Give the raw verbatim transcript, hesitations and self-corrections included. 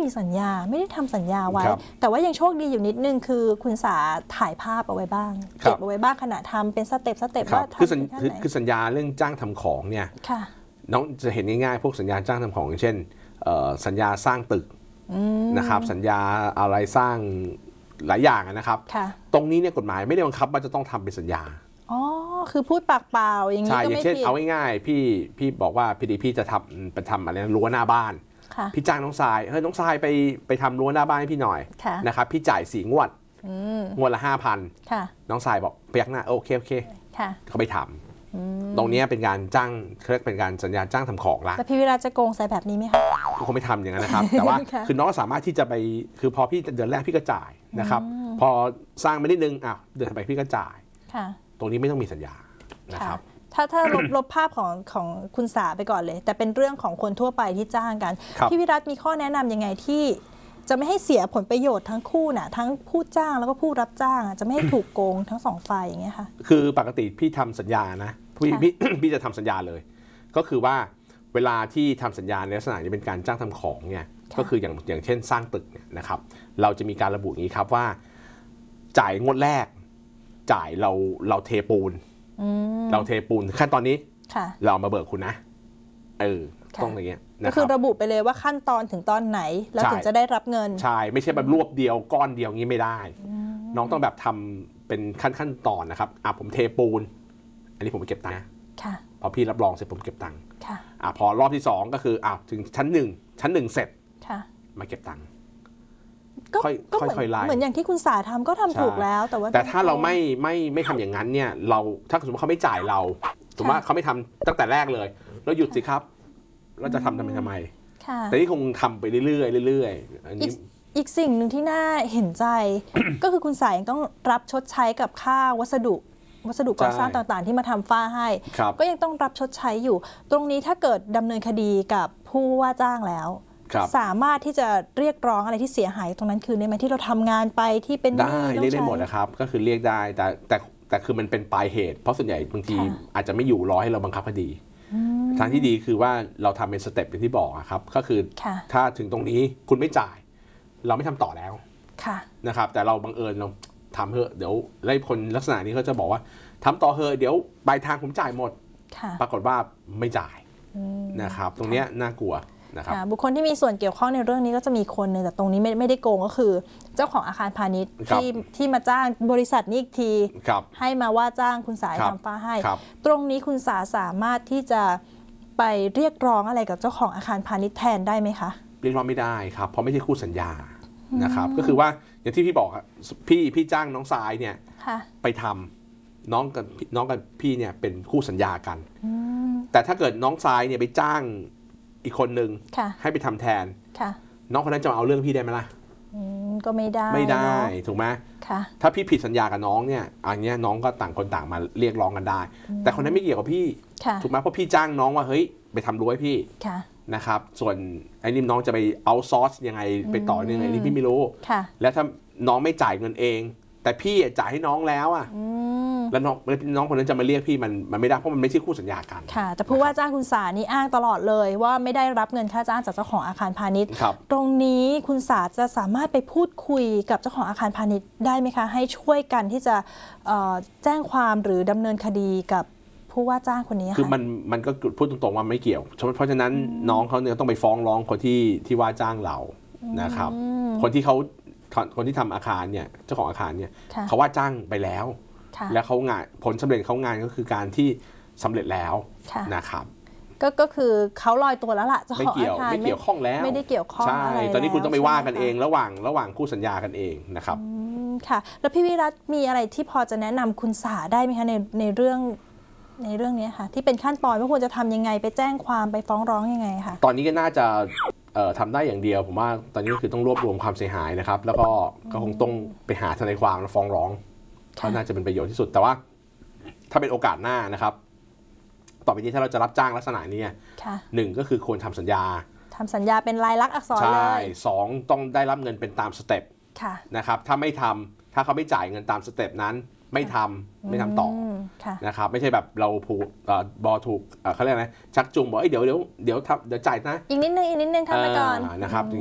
มีสัญญาไม่ได้ทำสัญญาไว้แต่ว่ายังโชคดีอยู่นิดนึงคือคุณสาถ่ายภาพเอาไว้บ้างเก็บเอาไว้บ้างขณะทำเป็นสเต็ปสเต็ปว่าทำคือคือสัญญาเรื่องจ้างทำของเนี่ยน้องจะเห็นง่ายๆพวกสัญญาจ้างทำของอย่างเช่นสัญญาสร้างตึกนะครับสัญญาอะไรสร้างหลายอย่างนะครับตรงนี้เนี่ยกฎหมายไม่ได้บังคับว่าจะต้องทำเป็นสัญญาอ๋อคือพูดปากเปล่าอย่างนี้ก็ไม่ผิดใช่อย่างเช่นเอาง่ายๆพี่พี่บอกว่าพี่ดีพี่จะทำไปทำอะไรรั้วหน้าบ้านพี่จ้างน้องทรายเฮ้ยน้องทรายไปไปทำรั้วหน้าบ้านให้พี่หน่อยนะครับพี่จ่ายสี่งวดงวดละห้าพันน้องทรายบอกพยักหน้าโอเคโอเคเขาไปทำตรงนี้เป็นการจ้างเขาเรียกเป็นการสัญญาจ้างทำของละแล้วพี่วิราจะโกงใส่แบบนี้ไหมคะคงไม่ทำอย่างนั้นนะครับแต่ว่าคือน้องสามารถที่จะไปคือพอพี่เดือนแรกพี่ก็จ่ายนะครับพอสร้างไปนิดนึงอ่ะเดือนถัดไปพี่ก็จ่ายตรงนี้ไม่ต้องมีสัญญานะครับถ้าถ้าลบลบภาพของของคุณสาไปก่อนเลยแต่เป็นเรื่องของคนทั่วไปที่จ้างกันพี่วิรัตมีข้อแนะนำยังไงที่จะไม่ให้เสียผลประโยชน์ทั้งคู่น่ะทั้งผู้จ้างแล้วก็ผู้รับจ้างจะไม่ให้ถูกโกงทั้งสองฝ่ายอย่างเงี้ยค่ะคือปกติพี่ทำสัญญานะพี่พี่พี่จะทำสัญญาเลยก็คือว่าเวลาที่ทำสัญญาในลักษณะนี้เป็นการจ้างทำของเนี่ยก็คืออย่างอย่างเช่นสร้างตึกเนี่ยนะครับเราจะมีการระบุอย่างนี้ครับว่าจ่ายงวดแรกจ่ายเราเราเทปูนเราเทปูนขั้นตอนนี้เรามาเบิกคุณนะเออต้องอย่างเงี้ยก็คือระบุไปเลยว่าขั้นตอนถึงตอนไหนแล้วถึงจะได้รับเงินใช่ไม่ใช่แบบรวบเดียวก้อนเดียวงี้ไม่ได้น้องต้องแบบทำเป็นขั้นขั้นตอนนะครับอ่ะผมเทปูนอันนี้ผมไปเก็บตังค์พอพี่รับรองเสร็จผมเก็บตังค์อ่ะพอรอบที่สองก็คืออ่ะถึงชั้นหนึ่งชั้นหนึ่งเสร็จมาเก็บตังค์ค่อยค่อยไล่เหมือนอย่างที่คุณสาทำก็ทำถูกแล้วแต่ว่าแต่ถ้าเราไม่ไม่ไม่ทำอย่างนั้นเนี่ยเราถ้าสมมติเขาไม่จ่ายเราสมมติว่าเขาไม่ทำตั้งแต่แรกเลยเราหยุดสิครับเราจะทำทำไมทำไมแต่ที่คงทำไปเรื่อยๆเรื่อยๆอันนี้อีกสิ่งหนึ่งที่น่าเห็นใจ ก็คือคุณสายยังต้องรับชดใช้กับค่าวัสดุวัสดุก่อสร้างต่างๆที่มาทำฝ้าให้ก็ยังต้องรับชดใช้อยู่ตรงนี้ถ้าเกิดดำเนินคดีกับผู้ว่าจ้างแล้วสามารถที่จะเรียกร้องอะไรที่เสียหายตรงนั้นคือในไหมที่เราทำงานไปที่เป็นได้เรียกได้หมดนะครับก็คือเรียกได้แต่แต่แต่คือมันเป็นปลายเหตุเพราะส่วนใหญ่บางทีอาจจะไม่อยู่รอให้เราบังคับคดีทางที่ดีคือว่าเราทำเป็นสเต็ปอย่างที่บอกครับก็คือถ้าถึงตรงนี้คุณไม่จ่ายเราไม่ทำต่อแล้วนะครับแต่เราบังเอิญเราทำเถอะเดี๋ยวไล่คนลักษณะนี้เขาจะบอกว่าทำต่อเถอะเดี๋ยวปลายทางผมจ่ายหมดปรากฏว่าไม่จ่ายนะครับตรงนี้น่ากลัวบุคคลที่มีส่วนเกี่ยวข้องในเรื่องนี้ก็จะมีคนหนึ่งแต่ตรงนี้ไม่ไม่ได้โกงก็คือเจ้าของอาคารพาณิชย์ที่ที่มาจ้างบริษัทนี้อีกทีให้มาว่าจ้างคุณสายทำฝ้าให้ตรงนี้คุณสาสามารถที่จะไปเรียกร้องอะไรกับเจ้าของอาคารพาณิชย์แทนได้ไหมคะเรียกร้องไม่ได้ครับเพราะไม่ใช่คู่สัญญานะครับก็คือว่าอย่างที่พี่บอกพี่พี่จ้างน้องทรายเนี่ยไปทำน้องกับน้องกับพี่เนี่ยเป็นคู่สัญญากันแต่ถ้าเกิดน้องทรายเนี่ยไปจ้างอีกคนหนึ่งให้ไปทำแทนน้องคนนั้นจะมาเอาเรื่องพี่ได้ไหมล่ะก็ไม่ได้ไม่ได้ถูกไหมถ้าพี่ผิดสัญญากับน้องเนี่ยอันนี้น้องก็ต่างคนต่างมาเรียกร้องกันได้แต่คนนั้นไม่เกี่ยวกับพี่ถูกไหมเพราะพี่จ้างน้องว่าเฮ้ยไปทำรั้วให้พี่นะครับส่วนไอ้นี่น้องจะไปเอาซอร์สยังไงไปต่อยังไงนี่พี่ไม่รู้แล้วถ้าน้องไม่จ่ายเงินเองแต่พี่จ่ายให้น้องแล้วอ่ะแล้วน้องน้องคนนั้นจะมาเรียกพี่มันมันไม่ได้เพราะมันไม่ใช่คู่สัญญากันค่ะแต่ผู้ว่าจ้างคุณสานี่อ้างตลอดเลยว่าไม่ได้รับเงินค่าจ้างจากเจ้าของอาคารพาณิชย์ตรงนี้คุณสาจะสามารถไปพูดคุยกับเจ้าของอาคารพาณิชย์ได้ไหมคะให้ช่วยกันที่จะแจ้งความหรือดำเนินคดีกับผู้ว่าจ้างคนนี้คือมันมันก็พูดตรงๆว่าไม่เกี่ยวเพราะฉะนั้นน้องเขาเนี่ยต้องไปฟ้องร้องคนที่ที่ว่าจ้างเรานะครับคนที่เขาคนที่ทำอาคารเนี่ยเจ้าของอาคารเนี่ยเขาว่าจ้างไปแล้วแล้วเขางานผลสำเร็จเขางานก็คือการที่สำเร็จแล้วนะครับก็ก็คือเขาลอยตัวแล้วล่ะเจ้าของอาคารไม่เกี่ยวข้องแล้วไม่ได้เกี่ยวข้องอะไรตอนนี้คุณต้องไปว่ากันเองระหว่างระหว่างคู่สัญญากันเองนะครับค่ะแล้วพี่วิรัตมีอะไรที่พอจะแนะนำคุณสาได้ไหมคะในในเรื่องในเรื่องนี้ค่ะที่เป็นขั้นตอนว่าควรจะทำยังไงไปแจ้งความไปฟ้องร้องยังไงค่ะตอนนี้ก็น่าจะทำได้อย่างเดียวผมว่าตอนนี้คือต้องรวบรวมความเสียหายนะครับแล้วก็ก็คงต้องไปหาทนายความแล้วฟ้องร้องก็น่าจะเป็นประโยชน์ที่สุดแต่ว่าถ้าเป็นโอกาสหน้านะครับต่อไปนี้ถ้าเราจะรับจ้างลักษณะนี้หนึ่งก็คือควรทำสัญญาทำสัญญาเป็นลายลักษณ์อักษรเลยใช่สองต้องได้รับเงินเป็นตามสเต็ปนะครับถ้าไม่ทำถ้าเขาไม่จ่ายเงินตามสเต็ปนั้นไม่ทำไม่ทำต่อนะครับไม่ใช่แบบเราผูกบอถูกเขาเรียกอะไรชักจูงบอกเดี๋ยวเดี๋ยวเดี๋ยวทำเดี๋ยวจ่ายนะอีกนิดนึงอีกนิดนึงทำไปก่อนนะครับ